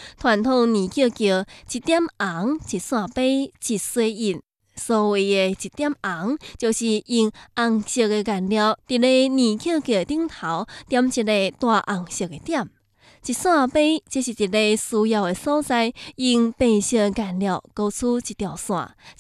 传统泥叫一点红，一线白，一水印。所谓的一点红，就是用红色的颜料伫咧泥叫顶头点一个大红色的点。一线白，这是一个需要的所在，用白色颜料勾出一条线，